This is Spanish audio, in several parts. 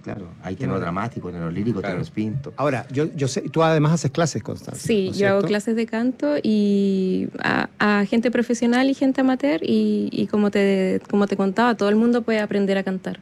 pues claro. Hay tenor dramático, tenor lírico, tenor pinto. Ahora, yo sé, tú además haces clases, Constanza. Sí, ¿no es yo hago cierto? clases de canto y a gente profesional y gente amateur y como te contaba, todo el mundo puede aprender a cantar.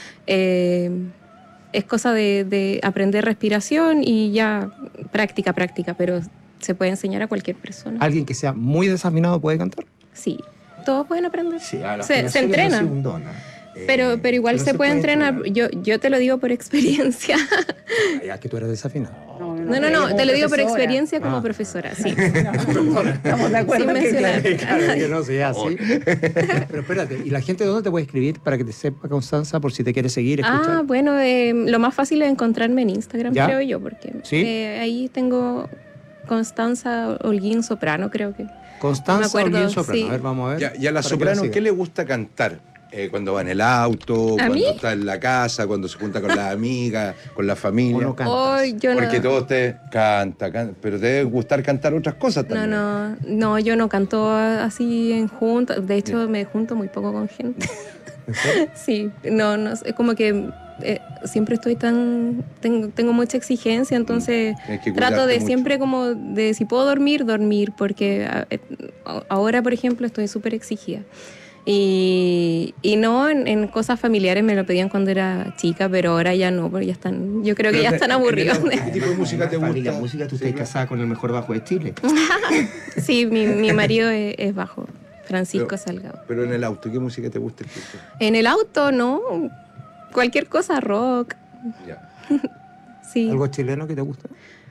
Es cosa de aprender respiración y ya práctica, pero se puede enseñar a cualquier persona. ¿Alguien que sea muy desafinado puede cantar? Sí, todos pueden aprender. Sí, a la se afinación entrena. eso sí es un don, ¿no? Pero igual pero se puede entrenar. Yo te lo digo por experiencia. Ya que tú eres desafinado. No, te lo digo por profesora. experiencia como profesora, sí. Estamos de acuerdo Sin que mencionar. Claro que no sea así. Pero espérate, ¿y la gente dónde te puede escribir para que te sepa, Constanza, por si te quiere seguir, escuchar? Bueno, lo más fácil es encontrarme en Instagram, ¿Ya? creo yo, porque ¿Sí? ahí tengo Constanza Holguín Soprano, creo que. Constanza me acuerdo, Holguín Soprano. sí. A ver, vamos a ver. Y a la para que soprano, siga. ¿qué le gusta cantar? Cuando va en el auto, ¿A cuando mí? está en la casa, cuando se junta con las amigas, con la familia. ¿O no cantas? Hoy yo Porque no, todos te canta, pero te debe gustar cantar otras cosas también. no, yo no canto así en juntas. De hecho, me junto muy poco con gente. ¿En serio? Sí, no, es como que siempre estoy tengo mucha exigencia, entonces Tienes que trato cuidarte de mucho. siempre como de si puedo dormir, porque ahora, por ejemplo, estoy súper exigida. Y no en cosas familiares me lo pedían cuando era chica, pero ahora ya no, porque ya están, yo creo que ya están aburridos. ¿Qué tipo de música te Familia, gusta? música, tú estás casada con el mejor bajo de Chile. Sí, mi marido es bajo, Francisco Salgado. Pero en el auto, ¿qué música te gusta escuchar? En el auto, no, cualquier cosa, rock, Ya. sí. ¿Algo chileno que te gusta?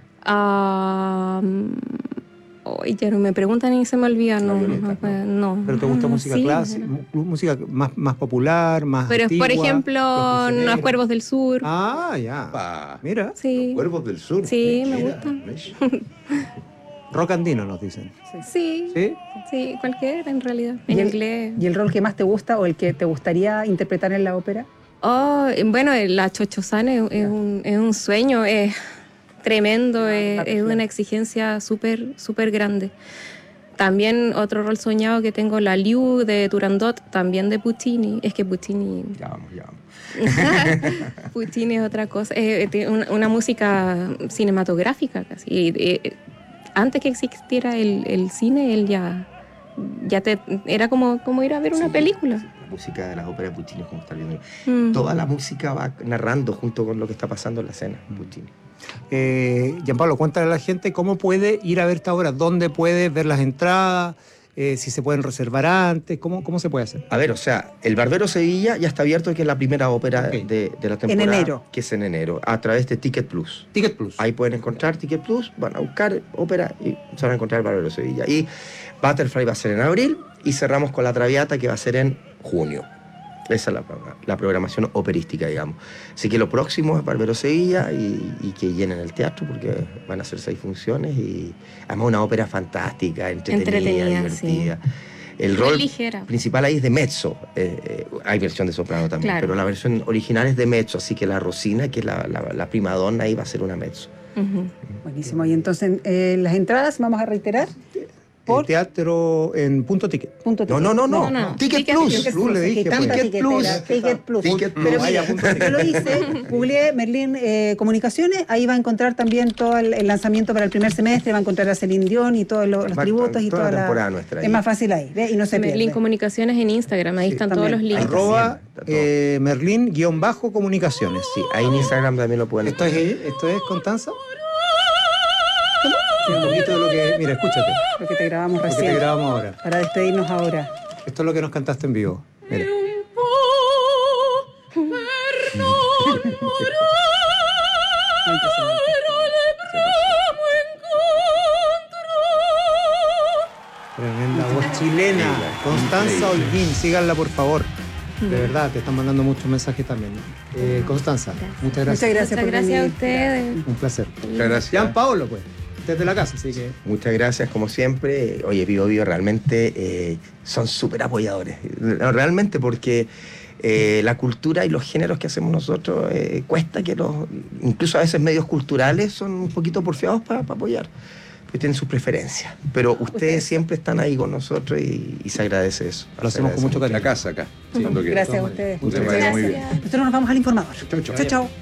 Hoy ya no me preguntan y se me olvida, no. ¿Pero te gusta música Sí, clásica? ¿Música más popular, más Pero antigua? por ejemplo, Los Los Prisioneros. Cuervos del Sur. Ah, ya. Pa, Mira, Sí, Cuervos del Sur. Sí, me Mira, gusta. ¿ves? rock andino nos dicen. sí, ¿Sí? sí, cualquiera en realidad, ¿Y en el- inglés. ¿Y el rol que más te gusta o el que te gustaría interpretar en la ópera? Bueno, la Chochosana es un sueño, es tremendo, es una exigencia súper grande. También otro rol soñado que tengo, la Liu de Turandot, también de Puccini. Es que Puccini Ya vamos. Puccini es otra cosa, tiene una música cinematográfica casi. Antes que existiera el cine, él ya era como ir a ver una película. La música de las óperas de Puccini, como está viendo. Mm. Toda la música va narrando junto con lo que está pasando en la escena, Puccini. Gianpablo, cuéntale a la gente cómo puede ir a ver esta obra, dónde puede ver las entradas, si se pueden reservar antes, cómo se puede hacer. A ver, o sea, El Barbero Sevilla ya está abierto, que es la primera ópera Ok. de la temporada. enero. Que es en enero, a través de Ticket Plus. Ticket Plus. Ahí pueden encontrar Ticket Plus, van a buscar ópera y se van a encontrar El Barbero Sevilla. Y Butterfly va a ser en abril y cerramos con La Traviata, que va a ser en junio. Esa es la programación operística, digamos. Así que lo próximo es Barbero Sevilla y que llenen el teatro, porque van a ser 6 funciones y además una ópera fantástica, entretenida, divertida. El Muy rol ligera. principal ahí es de mezzo. Hay versión de soprano también, Claro. pero la versión original es de mezzo, así que la Rosina, que es la primadonna, ahí va a ser una mezzo. Ujú. Buenísimo. Y entonces, las entradas, vamos a reiterar, El teatro en Punto Ticket. punto No. No. Ticket Ticket Plus. Plus, le dije, que tanta Ticket tiquetera, Plus. Ticket Plus. Ticket Plus. Pero Vaya, mira, punto ticket. yo lo hice, googleé Merlín Comunicaciones, ahí va a encontrar también todo el lanzamiento para el primer semestre, va a encontrar a Celine Dion y todos los Va- tributos y toda toda la la... temporada nuestra ahí. Es más fácil ahí, ¿ve? Y no se Merlin pierde. Comunicaciones en Instagram, ahí están todos los también. links. Arroba Está todo. Merlin-comunicaciones. Sí, ahí en Instagram también lo pueden. ¿Esto es Constanza? Sí, un poquito de lo que... Mira, escúchate, Lo que te grabamos lo que te recién. grabamos ahora. Para despedirnos ahora. Esto es lo que nos cantaste en vivo. Mira. Tremenda voz chilena. Constanza Holguín, síganla por favor. De verdad, te están mandando muchos mensajes también. Constanza, muchas gracias. Muchas gracias Muchas por gracias a venir. ustedes. Un placer. Muchas gracias. Jean Paolo, pues, desde la casa, así que... Muchas gracias, como siempre. Oye, Vivo Vivo realmente son súper apoyadores. No, realmente, porque la cultura y los géneros que hacemos nosotros cuesta que incluso a veces medios culturales son un poquito porfiados para apoyar. Porque tienen sus preferencias. Pero ustedes siempre están ahí con nosotros y se agradece eso. Lo hacemos con mucho cariño. La casa acá. Cuando quieran. Gracias a ustedes. Muchas gracias. Muy bien. Nosotros nos vamos al informador. Chau, chau. Chao, chao.